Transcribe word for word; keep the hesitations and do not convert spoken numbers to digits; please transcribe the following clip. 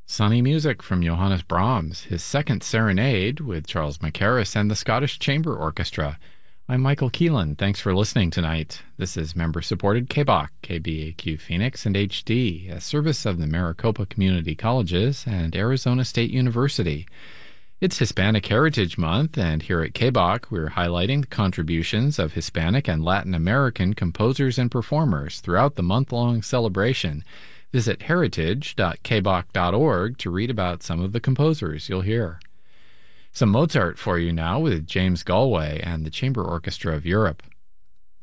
Sunny music from Johannes Brahms, his second serenade with Charles Mackerras and the Scottish Chamber Orchestra. I'm Michael Keelan. Thanks for listening tonight. This is member-supported K B O C, K B A Q Phoenix, and H D, a service of the Maricopa Community Colleges and Arizona State University. It's Hispanic Heritage Month, and here at K B O C, we're highlighting the contributions of Hispanic and Latin American composers and performers throughout the month-long celebration. Visit heritage dot k b o c dot org to read about some of the composers you'll hear. Some Mozart for you now with James Galway and the Chamber Orchestra of Europe.